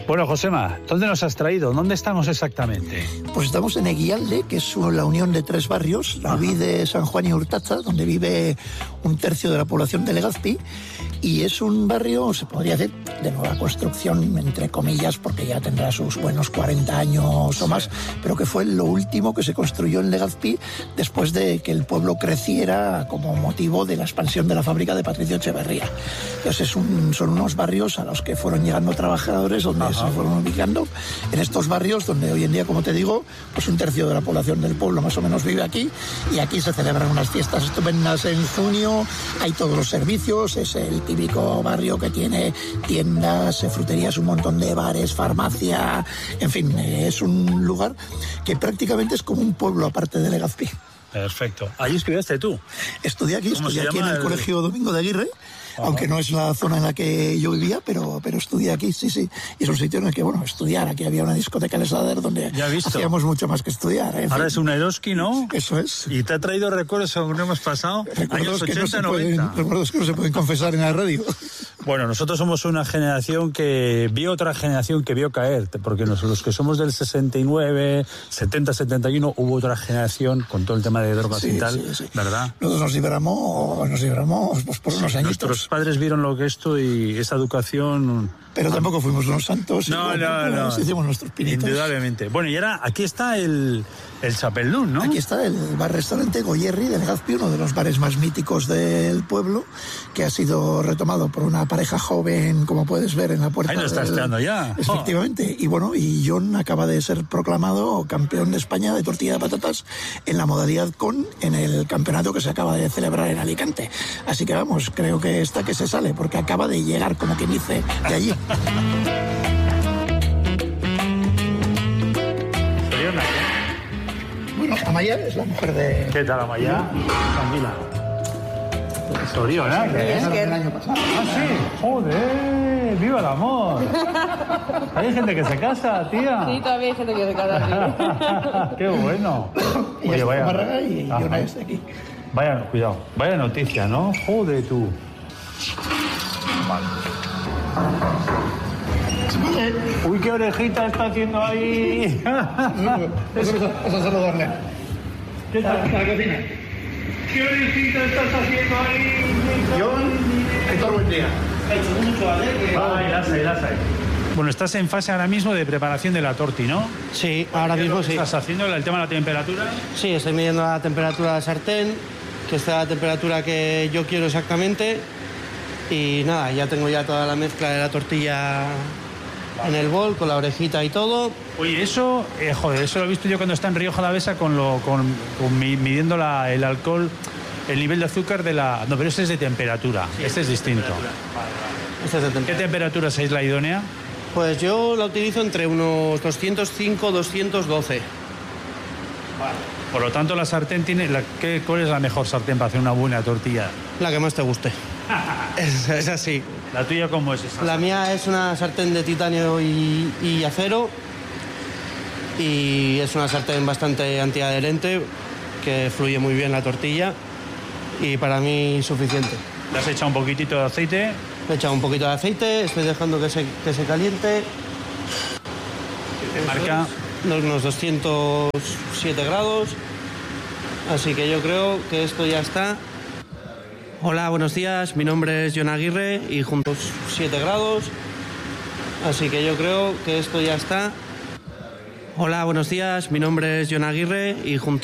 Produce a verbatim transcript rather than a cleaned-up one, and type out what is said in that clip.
Bueno, Josema, ¿dónde nos has traído? ¿Dónde estamos exactamente? Pues estamos en Eguialde, que es la unión de tres barrios, la Vide, San Juan y Hurtaza, donde vive un tercio de la población de Legazpi, y es un barrio, se podría decir, de nueva construcción, entre comillas, porque ya tendrá sus buenos cuarenta años o más, pero que fue lo último que se construyó en Legazpi después de que el pueblo creciera como motivo de la expansión de la fábrica de Patricio Echeverría. Entonces es un, son unos barrios a los que fueron llegando trabajadores, donde Ajá. se fueron ubicando en estos barrios, donde hoy en día, como te digo, pues un tercio de la población del pueblo más o menos vive aquí, y aquí se celebran unas fiestas estupendas en junio, hay todos los servicios, es el típico barrio que tiene tiendas, fruterías, un montón de bares, farmacia, en fin, es un lugar que prácticamente es como un pueblo aparte de Legazpi. Perfecto. ¿Allí estudiaste tú? Estudié aquí, estudié aquí en el, el Colegio Domingo de Aguirre, Ajá. aunque no es la zona en la que yo vivía, pero, pero estudié aquí, sí, sí. Y es un sitio en el que, bueno, estudiar. Aquí había una discoteca en el Sader donde hacíamos mucho más que estudiar. ¿eh? Ahora fin. Es un Eroski, ¿no? Eso es. ¿Y te ha traído recuerdos según hemos pasado? Recuerdos, años que ochenta, no se pueden, noventa. recuerdos que no se pueden confesar en la radio. Bueno, nosotros somos una generación que vio otra generación que vio caer, porque los que somos del sesenta y nueve, setenta, setenta y uno, hubo otra generación con todo el tema de drogas sí, y tal, sí, sí. ¿verdad? Nosotros nos liberamos, nos liberamos pues, por unos sí, añitos. Nuestros padres vieron lo que esto y esa educación... Pero tampoco fuimos unos santos. No, bueno, no, no. Nos hicimos nuestros pinitos. Indudablemente. Bueno, y ahora aquí está el, el Chapelún, ¿no? Aquí está el bar-restaurante Goyerri de Legazpi, uno de los bares más míticos del pueblo, que ha sido retomado por una pareja joven, como puedes ver en la puerta. Ahí nos está esperando ya. Efectivamente. Oh. Y bueno, y John acaba de ser proclamado campeón de España de tortilla de patatas en la modalidad con, en el campeonato que se acaba de celebrar en Alicante. Así que vamos, creo que está que se sale, porque acaba de llegar, como quien dice, de allí. Bueno, Amaya es la mujer de... ¿Qué tal, Amaya? Tranquila. Soriona, ¿qué es? El año pasado. Ah, sí. Joder, viva el amor. ¿Hay gente que se casa, tía? Sí, todavía hay gente que se casa, sí. Qué bueno. Y Oye, vaya. Y yo no estoy aquí. Vaya, cuidado. Vaya noticia, ¿no? Joder, tú. Vale. Uy, qué orejita está haciendo ahí. Vas a saludarle. ¿Qué tal? A la cocina. ¿Qué orejita estás haciendo ahí? John, Héctor, buen día. Ha hecho mucho, ¿vale? Ay, las hay, las hay. Bueno, estás en fase ahora mismo de preparación de la torti, ¿no? Sí, ahora mismo sí. ¿Estás haciendo el tema de la temperatura? Sí, estoy midiendo la temperatura de la sartén, que está a la temperatura que yo quiero exactamente. Y nada, ya tengo ya toda la mezcla de la tortilla en el bol, con la orejita y todo. Oye, eso, eh, joder, eso lo he visto yo cuando está en Rioja Alavesa con lo, con, con mi, midiendo la, el alcohol, el nivel de azúcar de la... No, pero este es de temperatura, sí, este es distinto. Vale. Este es de temperatura. ¿Qué temperatura es la idónea? Pues yo la utilizo entre unos doscientos cinco, doscientos doce. Vale. Por lo tanto, la sartén tiene... La, ¿qué, ¿Cuál es la mejor sartén para hacer una buena tortilla? La que más te guste. es, es así. ¿La tuya cómo es esa? La mía es una sartén de titanio y, y acero. Y es una sartén bastante antiadherente, que fluye muy bien la tortilla. Y para mí suficiente. ¿Le has echado un poquitito de aceite? Le he echado un poquito de aceite, estoy dejando que se, que se caliente. ¿Qué marca? Unos doscientos siete grados. Así que yo creo que esto ya está. Hola, buenos días. Mi nombre es John Aguirre y juntos siete grados. Así que yo creo que esto ya está. Hola, buenos días. Mi nombre es John Aguirre y juntos